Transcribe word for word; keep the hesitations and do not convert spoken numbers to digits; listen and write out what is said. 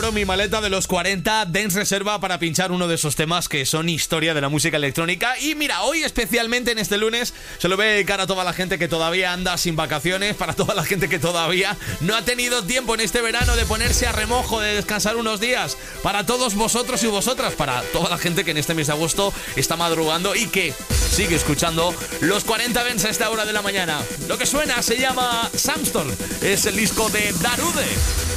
abro mi maleta de los cuarenta Dance Reserva para pinchar uno de esos temas que son historia de la música electrónica. Y mira, hoy especialmente en este lunes se lo ve cara a toda la gente que todavía anda sin vacaciones, para toda la gente que todavía no ha tenido tiempo en este verano de ponerse a remojo, de descansar unos días, para todos vosotros y vosotras, para toda la gente que en este mes de agosto está madrugando y que sigue escuchando los cuarenta Dance a esta hora de la mañana. Lo que suena se llama Sandstorm, es el disco de Darude.